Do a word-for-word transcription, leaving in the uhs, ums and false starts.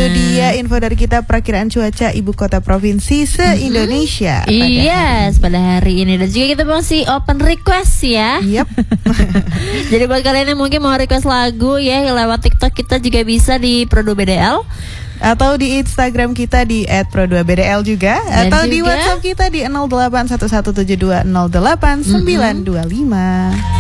Itu dia info dari kita perakiraan cuaca ibu kota provinsi se-Indonesia. Mm-hmm. Yes, pada hari ini. Dan juga kita masih open request ya. Yep. Jadi buat kalian yang mungkin mau request lagu ya lewat TikTok kita juga bisa di Pro dua B D L. Atau di Instagram kita di et pro dua b d l juga. Dan atau juga di WhatsApp kita di nol delapan satu satu tujuh dua nol delapan sembilan dua lima.